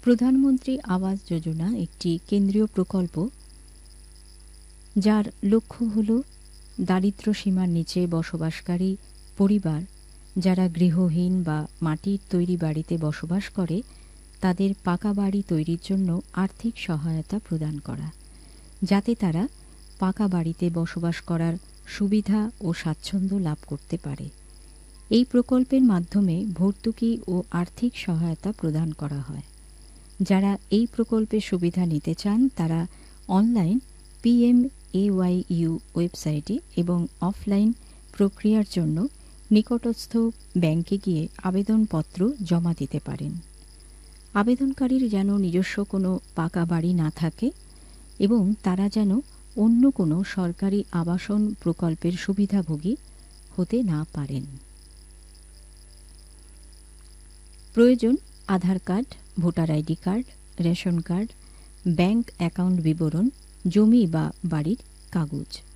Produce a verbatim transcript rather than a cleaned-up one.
প্রধানমন্ত্রী আবাস যোজনা একটি কেন্দ্রীয় প্রকল্প, যার লক্ষ্য হল দারিদ্র্য সীমার নিচে বসবাসকারী পরিবার যারা গৃহহীন বা মাটির তৈরি বাড়িতে বসবাস করে তাদের পাকা বাড়ি তৈরির জন্য আর্থিক সহায়তা প্রদান করা, যাতে তারা পাকা বাড়িতে বসবাস করার সুবিধা ও স্বাচ্ছন্দ্য লাভ করতে পারে। এই প্রকল্পের মাধ্যমে ভর্তুকি ও আর্থিক সহায়তা প্রদান করা হয়। যারা এই প্রকল্পের সুবিধা নিতে চান তারা অনলাইন পিএমএওয়াইইউ ওয়েবসাইটে এবং অফলাইন প্রক্রিয়ার জন্য নিকটস্থ ব্যাংকে গিয়ে আবেদনপত্র জমা দিতে পারেন। আবেদনকারীর যেন নিজস্ব কোনো পাকা বাড়ি না থাকে এবং তারা যেন অন্য কোনো সরকারি আবাসন প্রকল্পের সুবিধাভোগী হতে না পারেন। প্রয়োজন আধার card, voter ID card, ration card, bank account বিবরণ, জমি বা বাড়ির কাগজ।